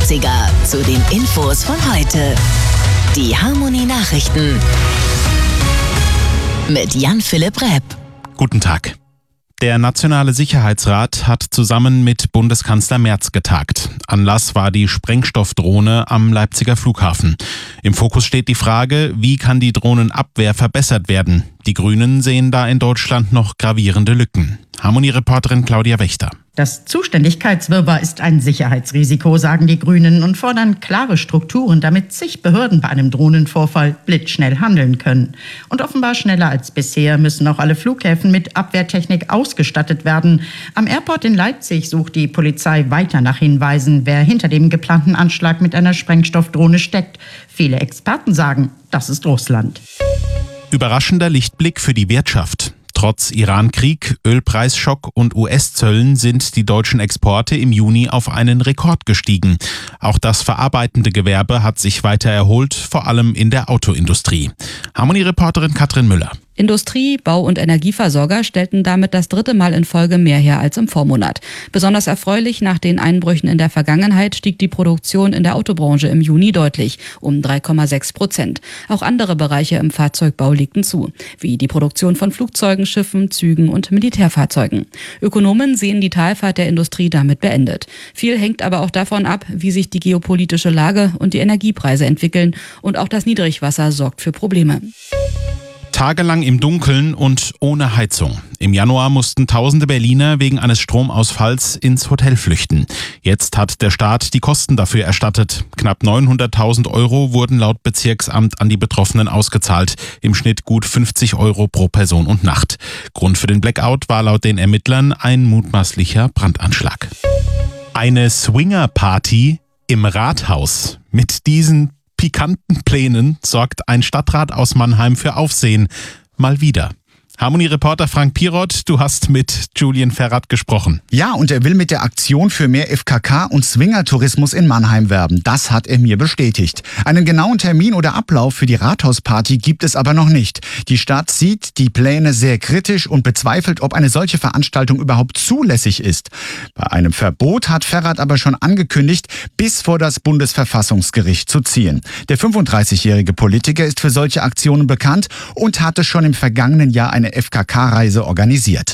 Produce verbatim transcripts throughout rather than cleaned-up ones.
achtziger zu den Infos von heute. Die Harmony Nachrichten mit Jan-Philipp Repp. Guten Tag. Der Nationale Sicherheitsrat hat zusammen mit Bundeskanzler Merz getagt. Anlass war die Sprengstoffdrohne am Leipziger Flughafen. Im Fokus steht die Frage, wie kann die Drohnenabwehr verbessert werden? Die Grünen sehen da in Deutschland noch gravierende Lücken. Harmony-Reporterin Claudia Wächter. Das Zuständigkeitswirrwarr ist ein Sicherheitsrisiko, sagen die Grünen und fordern klare Strukturen, damit zig Behörden bei einem Drohnenvorfall blitzschnell handeln können. Und offenbar schneller als bisher müssen auch alle Flughäfen mit Abwehrtechnik ausgestattet werden. Am Airport in Leipzig sucht die Polizei weiter nach Hinweisen, wer hinter dem geplanten Anschlag mit einer Sprengstoffdrohne steckt. Viele Experten sagen, das ist Russland. Überraschender Lichtblick für die Wirtschaft. Trotz Iran-Krieg, Ölpreisschock und U S-Zöllen sind die deutschen Exporte im Juni auf einen Rekord gestiegen. Auch das verarbeitende Gewerbe hat sich weiter erholt, vor allem in der Autoindustrie. Harmony-Reporterin Katrin Müller. Industrie, Bau- und Energieversorger stellten damit das dritte Mal in Folge mehr her als im Vormonat. Besonders erfreulich, nach den Einbrüchen in der Vergangenheit stieg die Produktion in der Autobranche im Juni deutlich, um drei Komma sechs Prozent. Auch andere Bereiche im Fahrzeugbau legten zu, wie die Produktion von Flugzeugen, Schiffen, Zügen und Militärfahrzeugen. Ökonomen sehen die Talfahrt der Industrie damit beendet. Viel hängt aber auch davon ab, wie sich die geopolitische Lage und die Energiepreise entwickeln. Und auch das Niedrigwasser sorgt für Probleme. Tagelang im Dunkeln und ohne Heizung. Im Januar mussten tausende Berliner wegen eines Stromausfalls ins Hotel flüchten. Jetzt hat der Staat die Kosten dafür erstattet. Knapp neunhunderttausend Euro wurden laut Bezirksamt an die Betroffenen ausgezahlt. Im Schnitt gut fünfzig Euro pro Person und Nacht. Grund für den Blackout war laut den Ermittlern ein mutmaßlicher Brandanschlag. Eine Swinger-Party im Rathaus. Mit diesen pikanten Plänen sorgt ein Stadtrat aus Mannheim für Aufsehen. Mal wieder. Harmony-Reporter Frank Pirot, du hast mit Julian Ferrat gesprochen. Ja, und er will mit der Aktion für mehr F K K und Swingertourismus in Mannheim werben. Das hat er mir bestätigt. Einen genauen Termin oder Ablauf für die Rathausparty gibt es aber noch nicht. Die Stadt sieht die Pläne sehr kritisch und bezweifelt, ob eine solche Veranstaltung überhaupt zulässig ist. Bei einem Verbot hat Ferrat aber schon angekündigt, bis vor das Bundesverfassungsgericht zu ziehen. Der fünfunddreißigjährige Politiker ist für solche Aktionen bekannt und hatte schon im vergangenen Jahr eine F K K-Reise organisiert.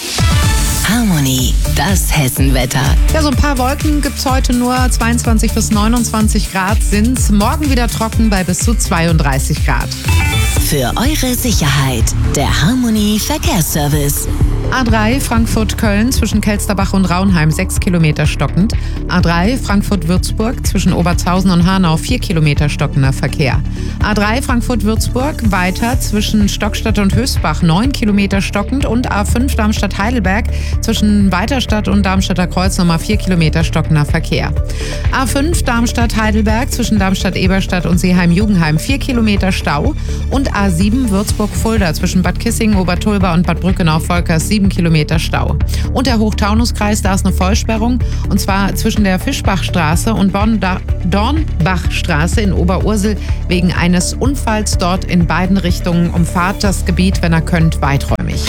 Harmony, das Hessenwetter. Ja, so ein paar Wolken gibt's heute nur. zweiundzwanzig bis neunundzwanzig Grad sind's. Morgen wieder trocken bei bis zu zweiunddreißig Grad. Für eure Sicherheit, der Harmony Verkehrsservice. A drei Frankfurt-Köln zwischen Kelsterbach und Raunheim sechs Kilometer stockend. A drei Frankfurt-Würzburg zwischen Obertshausen und Hanau vier Kilometer stockender Verkehr. A drei Frankfurt-Würzburg weiter zwischen Stockstadt und Höchstbach neun Kilometer stockend und A fünf Darmstadt-Heidelberg zwischen Weiterstadt und Darmstadter Kreuz nochmal vier Kilometer stockender Verkehr. A fünf Darmstadt-Heidelberg zwischen Darmstadt-Eberstadt und Seeheim-Jugendheim vier Kilometer Stau und A sieben Würzburg-Fulda zwischen Bad Kissingen, Obertulba und Bad Brückenau-Volkers sieben Kilometer Stau. Und der Hochtaunuskreis, da ist eine Vollsperrung und zwar zwischen der Fischbachstraße und Dornbachstraße in Oberursel wegen eines Unfalls dort in beiden Richtungen. Umfahrt das Gebiet, wenn ihr könnt, weiträumig.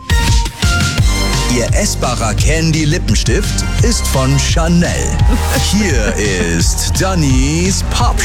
Ihr essbarer Candy Lippenstift ist von Chanel. Hier ist Dannys Pop